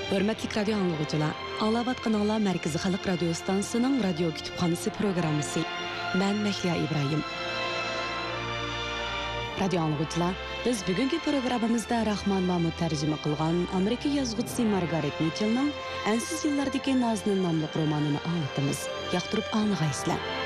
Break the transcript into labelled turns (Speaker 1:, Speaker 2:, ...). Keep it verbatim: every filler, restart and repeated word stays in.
Speaker 1: Hörmətli radio anlıqçılar, Alavatqanala Mərkəzi Xalq Radio Stansiyasının radio kütüpxanası proqramısı. Mən Məhliya İbrahim. Radio anlıqçılar, biz bugünkü proqramımızda Rahman Mahmud tərcümə qılğan Amerika yazğıçısı Margaret Mitchell'ның Ensiz yıllardaki Nazının namlıq romanını anlatımız. Yaxtırıb anlığaysızlar.